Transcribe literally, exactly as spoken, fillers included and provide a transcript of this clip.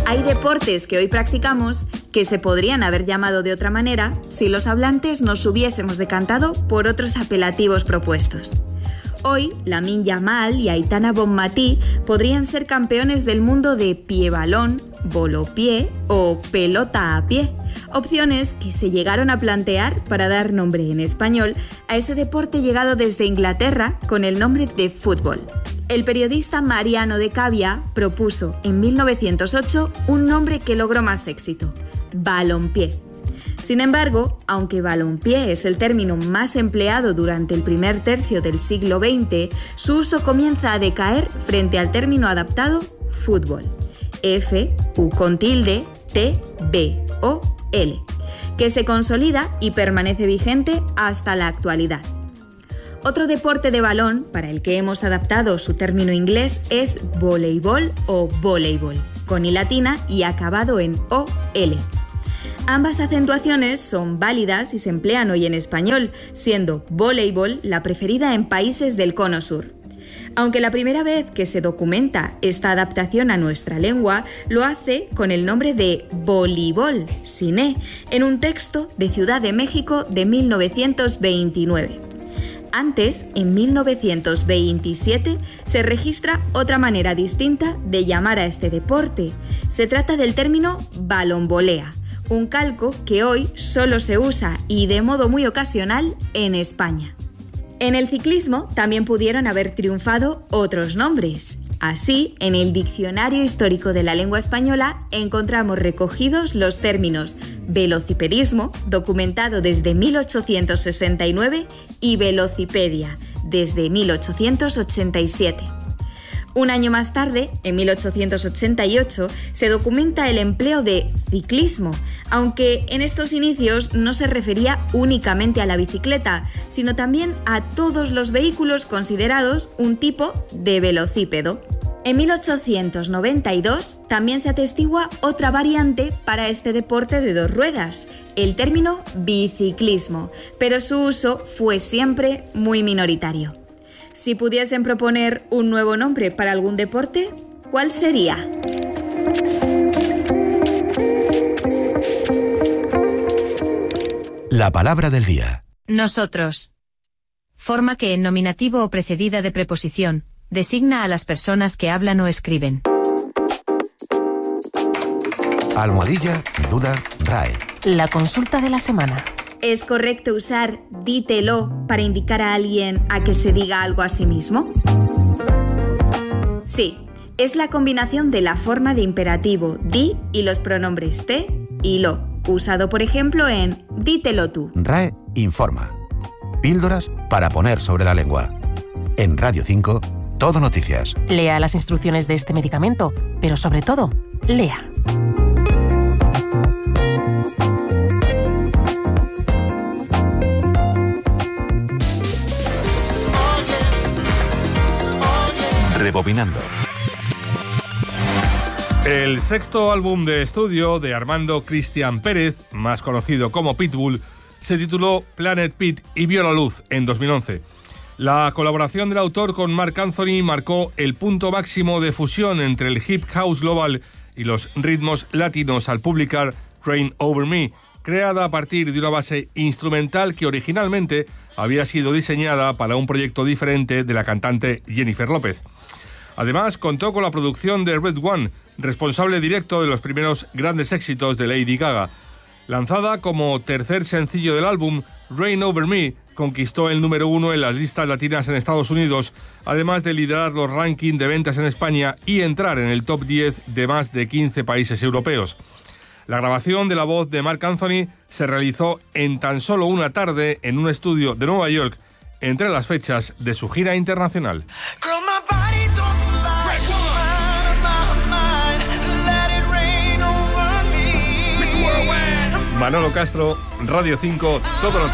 Hay deportes que hoy practicamos que se podrían haber llamado de otra manera si los hablantes nos hubiésemos decantado por otros apelativos propuestos. Hoy, Lamine Yamal y Aitana Bonmatí podrían ser campeones del mundo de pie-balón, bolo-pie o pelota a pie, opciones que se llegaron a plantear para dar nombre en español a ese deporte llegado desde Inglaterra con el nombre de fútbol. El periodista Mariano de Cavia propuso en mil novecientos ocho un nombre que logró más éxito: balompié. Sin embargo, aunque balompié es el término más empleado durante el primer tercio del siglo veinte, su uso comienza a decaer frente al término adaptado fútbol, F, U con tilde, T, B o L, que se consolida y permanece vigente hasta la actualidad. Otro deporte de balón para el que hemos adaptado su término inglés es voleibol o voleibol, con i latina y acabado en O L. Ambas acentuaciones son válidas y se emplean hoy en español, siendo voleibol la preferida en países del Cono Sur. Aunque la primera vez que se documenta esta adaptación a nuestra lengua lo hace con el nombre de voleibol, sin E, en un texto de Ciudad de México de mil novecientos veintinueve. Antes, en mil novecientos veintisiete, se registra otra manera distinta de llamar a este deporte. Se trata del término balonvolea, un calco que hoy solo se usa y de modo muy ocasional en España. En el ciclismo también pudieron haber triunfado otros nombres. Así, en el Diccionario Histórico de la Lengua Española encontramos recogidos los términos velocipedismo, documentado desde mil ochocientos sesenta y nueve, y velocipedia, desde mil ochocientos ochenta y siete. Un año más tarde, en mil ochocientos ochenta y ocho, se documenta el empleo de ciclismo, aunque en estos inicios no se refería únicamente a la bicicleta, sino también a todos los vehículos considerados un tipo de velocípedo. En mil ochocientos noventa y dos también se atestigua otra variante para este deporte de dos ruedas, el término biciclismo, pero su uso fue siempre muy minoritario. Si pudiesen proponer un nuevo nombre para algún deporte, ¿cuál sería? La palabra del día. Nosotros. Forma que en nominativo o precedida de preposición designa a las personas que hablan o escriben. Almohadilla, duda, R A E. La consulta de la semana. ¿Es correcto usar dítelo para indicar a alguien a que se diga algo a sí mismo? Sí, es la combinación de la forma de imperativo di y los pronombres te y lo, usado por ejemplo en dítelo tú. R A E informa. Píldoras para poner sobre la lengua. En Radio cinco, Todo Noticias. Lea las instrucciones de este medicamento, pero sobre todo, lea. Rebobinando. El sexto álbum de estudio de Armando Cristian Pérez, más conocido como Pitbull, se tituló Planet Pit y vio la luz en dos mil once. La colaboración del autor con Marc Anthony marcó el punto máximo de fusión entre el hip house global y los ritmos latinos al publicar Rain Over Me, creada a partir de una base instrumental que originalmente había sido diseñada para un proyecto diferente de la cantante Jennifer López. Además, contó con la producción de Red One, responsable directo de los primeros grandes éxitos de Lady Gaga. Lanzada como tercer sencillo del álbum, Rain Over Me conquistó el número uno en las listas latinas en Estados Unidos, además de liderar los rankings de ventas en España y entrar en el top diez de más de quince países europeos. La grabación de la voz de Marc Anthony se realizó en tan solo una tarde en un estudio de Nueva York, entre las fechas de su gira internacional. Manolo Castro, Radio cinco, Todo Noticias.